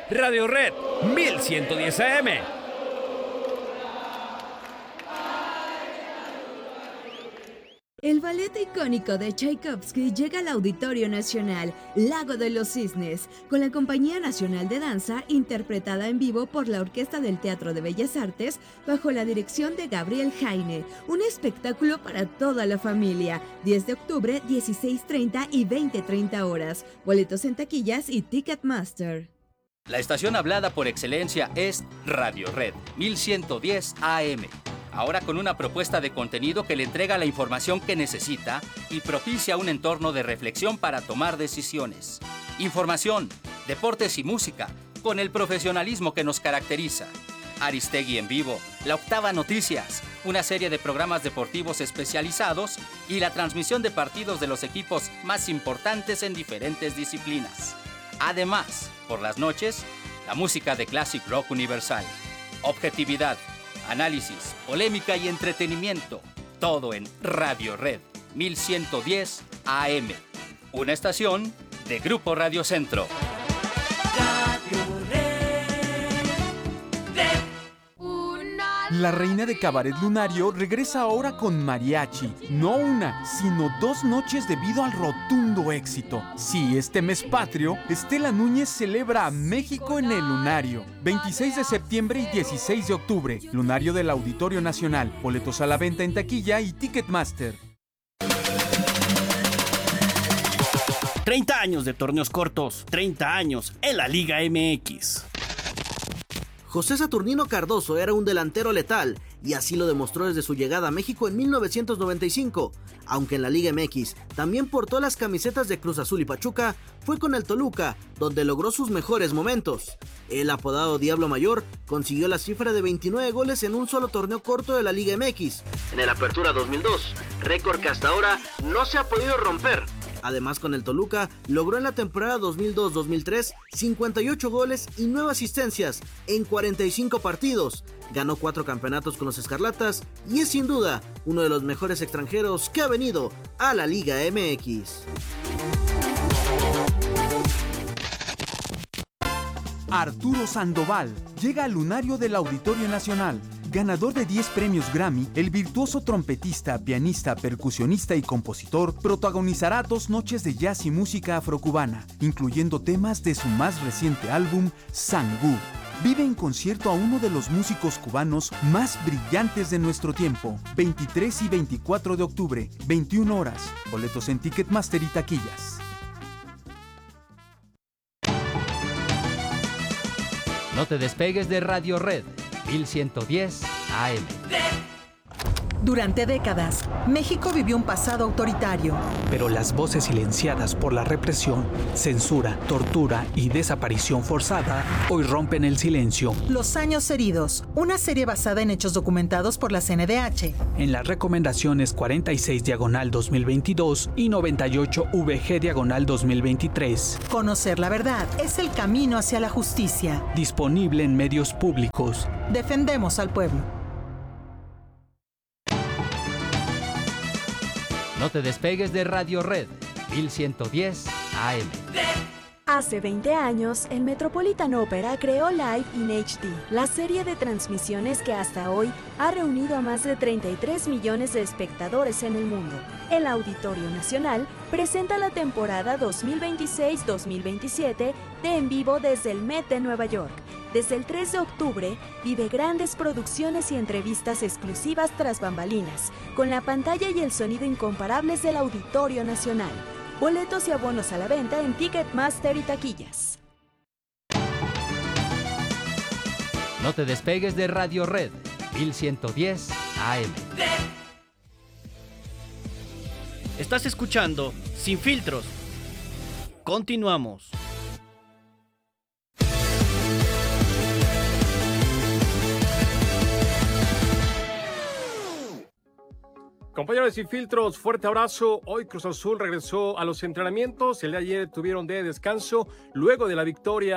Radio Red 1110 AM. El ballet icónico de Tchaikovsky llega al Auditorio Nacional, Lago de los Cisnes, con la Compañía Nacional de Danza, interpretada en vivo por la Orquesta del Teatro de Bellas Artes, bajo la dirección de Gabriel Jaine. Un espectáculo para toda la familia. 10 de octubre, 16:30 y 20:30 horas. Boletos en taquillas y Ticketmaster. La estación hablada por excelencia es Radio Red 1110 AM. Ahora con una propuesta de contenido que le entrega la información que necesita y propicia un entorno de reflexión para tomar decisiones. Información, deportes y música, con el profesionalismo que nos caracteriza. Aristegui en vivo, La Octava Noticias, una serie de programas deportivos especializados y la transmisión de partidos de los equipos más importantes en diferentes disciplinas. Además, por las noches, la música de Classic Rock Universal. Objetividad, análisis, polémica y entretenimiento. Todo en Radio Red 1110 AM. Una estación de Grupo Radio Centro. La reina de Cabaret Lunario regresa ahora con mariachi. No una, sino 2 noches debido al rotundo éxito. Sí, este mes patrio, Estela Núñez celebra a México en el Lunario. 26 de septiembre y 16 de octubre. Lunario del Auditorio Nacional. Boletos a la venta en taquilla y Ticketmaster. 30 años de torneos cortos, 30 años en la Liga MX. José Saturnino Cardoso era un delantero letal y así lo demostró desde su llegada a México en 1995. Aunque en la Liga MX también portó las camisetas de Cruz Azul y Pachuca, fue con el Toluca donde logró sus mejores momentos. El apodado Diablo Mayor consiguió la cifra de 29 goles en un solo torneo corto de la Liga MX, en el Apertura 2002, récord que hasta ahora no se ha podido romper. Además, con el Toluca, logró en la temporada 2002-2003 58 goles y 9 asistencias en 45 partidos. Ganó 4 campeonatos con los Escarlatas y es sin duda uno de los mejores extranjeros que ha venido a la Liga MX. Arturo Sandoval llega al Lunario del Auditorio Nacional. Ganador de 10 premios Grammy, el virtuoso trompetista, pianista, percusionista y compositor protagonizará 2 noches de jazz y música afrocubana, incluyendo temas de su más reciente álbum, Sangú. Vive en concierto a uno de los músicos cubanos más brillantes de nuestro tiempo. 23 y 24 de octubre, 21 horas. Boletos en Ticketmaster y taquillas. No te despegues de Radio Red 1110 AM. Durante décadas, México vivió un pasado autoritario. Pero las voces silenciadas por la represión, censura, tortura y desaparición forzada hoy rompen el silencio. Los años heridos, una serie basada en hechos documentados por la CNDH. En las recomendaciones 46/2022 y 98/VG/2023. Conocer la verdad es el camino hacia la justicia. Disponible en medios públicos. Defendemos al pueblo. No te despegues de Radio Red 1110 AM. Hace 20 años, el Metropolitan Opera creó Live in HD, la serie de transmisiones que hasta hoy ha reunido a más de 33 millones de espectadores en el mundo. El Auditorio Nacional presenta la temporada 2026-2027 de En Vivo desde el Met de Nueva York. Desde el 3 de octubre, vive grandes producciones y entrevistas exclusivas tras bambalinas, con la pantalla y el sonido incomparables del Auditorio Nacional. Boletos y abonos a la venta en Ticketmaster y taquillas. No te despegues de Radio Red 1110 AM. Estás escuchando Sin Filtros. Continuamos. Compañeros de Sin Filtros, fuerte abrazo. Hoy Cruz Azul regresó a los entrenamientos. El de ayer tuvieron de descanso luego de la victoria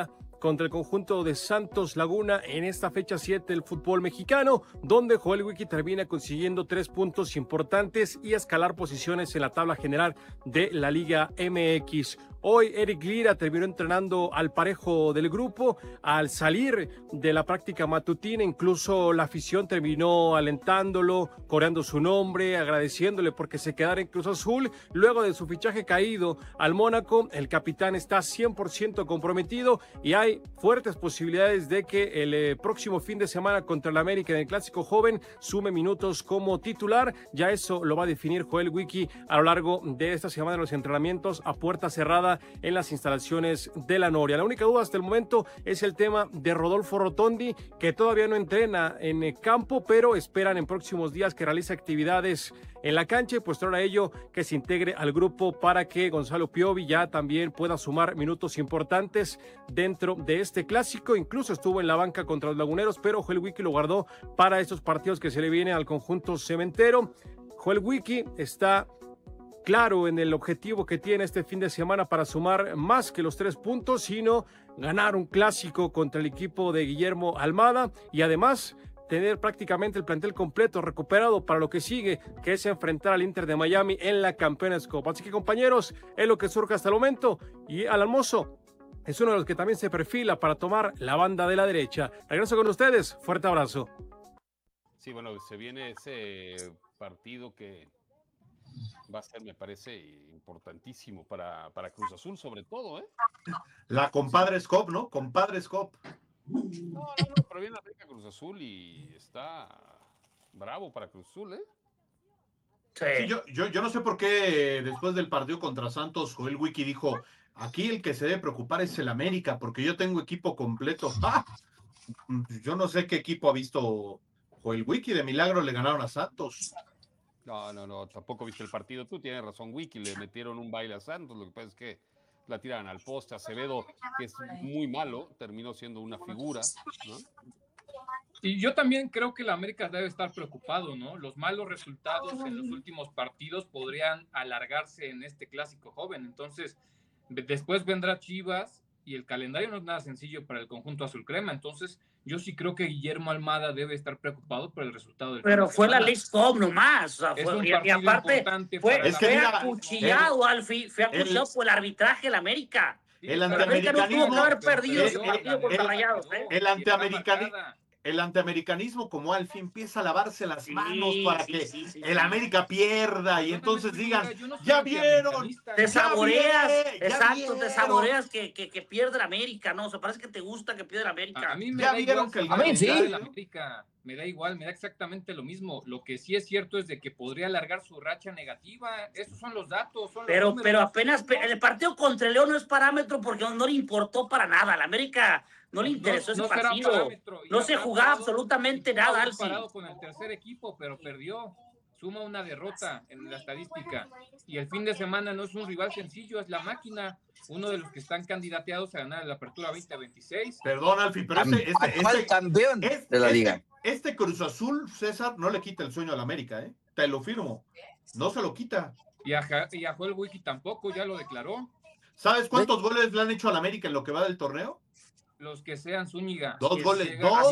contra el conjunto de Santos Laguna en esta fecha 7 del fútbol mexicano, donde Joel Wiki termina consiguiendo 3 puntos importantes y escalar posiciones en la tabla general de la Liga MX. Hoy Eric Lira terminó entrenando al parejo del grupo. Al salir de la práctica matutina, incluso la afición terminó alentándolo, coreando su nombre, agradeciéndole porque se quedara en Cruz Azul. Luego de su fichaje caído al Mónaco, el capitán está 100% comprometido y hay fuertes posibilidades de que el próximo fin de semana contra el América en el Clásico Joven sume minutos como titular. Ya eso lo va a definir Joel Wiki a lo largo de esta semana en los entrenamientos a puerta cerrada en las instalaciones de la Noria. La única duda hasta el momento es el tema de Rodolfo Rotondi, que todavía no entrena en el campo, pero esperan en próximos días que realice actividades en la cancha y posterior a ello que se integre al grupo para que Gonzalo Piovi ya también pueda sumar minutos importantes dentro de este clásico. Incluso estuvo en la banca contra los laguneros, pero Joel Wiki lo guardó para estos partidos que se le vienen al conjunto cementero. Joel Wiki está claro en el objetivo que tiene este fin de semana para sumar más que los 3 puntos, sino ganar un clásico contra el equipo de Guillermo Almada y además tener prácticamente el plantel completo recuperado para lo que sigue, que es enfrentar al Inter de Miami en la Campeones Cup. Así que, compañeros, es lo que surge hasta el momento y Alan Mozo es uno de los que también se perfila para tomar la banda de la derecha. Regreso con ustedes, fuerte abrazo. Sí, bueno, se viene ese partido que va a ser, me parece, importantísimo para Cruz Azul, sobre todo, ¿eh? La Compadres Cup, ¿no? Compadres Cup. No, pero viene la Cruz Azul y está bravo para Cruz Azul, ¿eh? Sí, yo no sé por qué después del partido contra Santos, Joel Wiki dijo, aquí el que se debe preocupar es el América, porque yo tengo equipo completo. ¡Ah! Yo no sé qué equipo ha visto Joel Wiki, de milagro le ganaron a Santos. No, tampoco viste el partido. Tú tienes razón, Wiki, le metieron un baile a Santos, lo que pasa es que la tiran al poste. Acevedo, que es muy malo, terminó siendo una figura, ¿no? Y yo también creo que la América debe estar preocupado, ¿no? Los malos resultados en los últimos partidos podrían alargarse en este clásico joven. Entonces, después vendrá Chivas y el calendario no es nada sencillo para el conjunto azul crema. Entonces, yo sí creo que Guillermo Almada debe estar preocupado por el resultado del Pero fue la League Cup nomás. O sea, y aparte, fue acuchillado, Alfie. Fue acuchillado por el arbitraje del América. El antiamericanismo no tuvo que haber perdido ese partido contra Rayados. El antiamericanismo, como Alfie, empieza a lavarse las manos para que el América pierda y entonces digan, ya vieron. Te saboreas, exacto, te saboreas que pierde la América, ¿no? O sea, parece que te gusta que pierda la América. A mí me da igual que la América, me da igual, me da exactamente lo mismo. Lo que sí es cierto es de que podría alargar su racha negativa. Esos son los datos. Pero apenas el partido contra el León no es parámetro porque no le importó para nada. La América no le interesó ese partido. No se jugaba absolutamente nada. Comparado con el tercer equipo, pero perdió. Suma una derrota en la estadística. Y el fin de semana no es un rival sencillo, es la máquina. Uno de los que están candidateados a ganar la Apertura 2026. Perdón, Alfie, pero campeón de la liga. Este Cruz Azul, César, no le quita el sueño a la América, ¿eh? Te lo firmo. No se lo quita. Y a Joel Wiki tampoco, ya lo declaró. ¿Sabes cuántos goles le han hecho a la América en lo que va del torneo? Los que sean Zúñiga. Dos goles.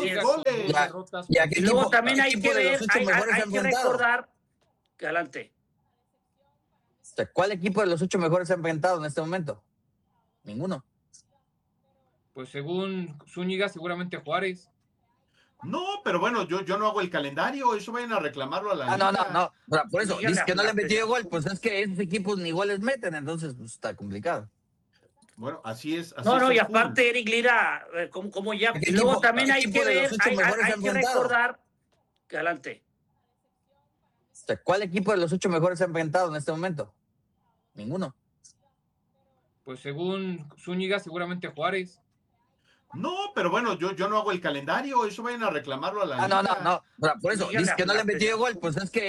Y luego también hay que ver, hay que recordar que adelante. ¿Cuál equipo de los 8 mejores se ha enfrentado en este momento? Ninguno. Pues según Zúñiga, seguramente Juárez. No, pero bueno, yo no hago el calendario, eso vayan a reclamarlo a la liga. No, por eso, dice que no le han metido gol, pues es que esos equipos ni goles meten, entonces pues, está complicado. Bueno, así es. Y aparte Eric Lira, como ya, y luego también hay que ver, hay que recordar que adelante. ¿Cuál equipo de los 8 mejores se ha enfrentado en este momento? Ninguno. Pues según Zúñiga, seguramente Juárez. No, pero bueno, yo no hago el calendario, eso vayan a reclamarlo a la liga. No, por eso, dice que no le han metido gol, pues es que